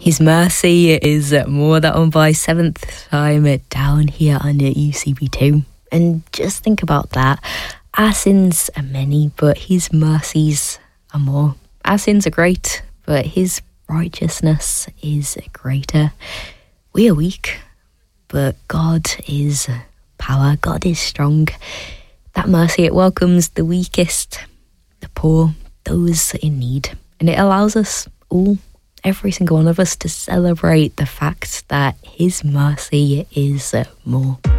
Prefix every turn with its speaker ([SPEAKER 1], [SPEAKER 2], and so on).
[SPEAKER 1] His mercy is more. That one by Seventh Time down here on UCB2. And just think about that. Our sins are many, but his mercies are more. Our sins are great, but his righteousness is greater. We are weak, but God is power. God is strong. That mercy, it welcomes the weakest, the poor, those in need. And it allows us all, every single one of us, to celebrate the fact that his mercy is more.